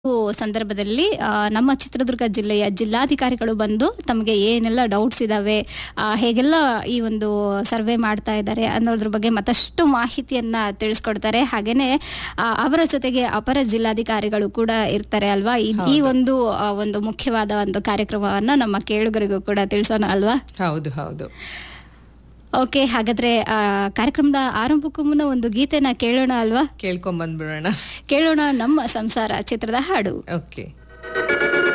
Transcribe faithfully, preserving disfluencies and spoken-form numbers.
ಸಂದರ್ಭದಲ್ಲಿ ಆ, ನಮ್ಮ ಚಿತ್ರದುರ್ಗ ಜಿಲ್ಲೆಯ ಜಿಲ್ಲಾಧಿಕಾರಿಗಳು ಬಂದು ತಮಗೆ ಏನೆಲ್ಲ ಡೌಟ್ಸ್ ಇದಾವೆ, ಆ, ಹೇಗೆಲ್ಲ ಈ ಒಂದು ಸರ್ವೆ ಮಾಡ್ತಾ ಇದ್ದಾರೆ ಅನ್ನೋದ್ರ ಬಗ್ಗೆ ಮತ್ತಷ್ಟು ಮಾಹಿತಿಯನ್ನ ತಿಳಿಸ್ಕೊಡ್ತಾರೆ. ಹಾಗೇನೆ ಆ, ಅವರ ಜೊತೆಗೆ ಅಪರ ಜಿಲ್ಲಾಧಿಕಾರಿಗಳು ಕೂಡ ಇರ್ತಾರೆ ಅಲ್ವಾ. ಈ- ಈ ಒಂದು ಆ, ಒಂದು ಮುಖ್ಯವಾದ ಒಂದು ಕಾರ್ಯಕ್ರಮವನ್ನ ನಮ್ಮ ಕೇಳುಗರಿಗೂ ಕೂಡ ತಿಳಿಸೋಣ ಅಲ್ವಾ. ಹೌದು ಹೌದು ಓಕೆ, ಹಾಗಾದ್ರೆ ಆ, ಕಾರ್ಯಕ್ರಮದ ಆರಂಭಕ್ಕೂ ಮುನ್ನ ಒಂದು ಗೀತೆನ ಕೇಳೋಣ ಅಲ್ವಾ. ಕೇಳ್ಕೊಂಡ್ ಬಂದ್ಬಿಡೋಣ. ಕೇಳೋಣ ನಮ್ಮ ಸಂಸಾರ ಚಿತ್ರದ ಹಾಡು. ಓಕೆ.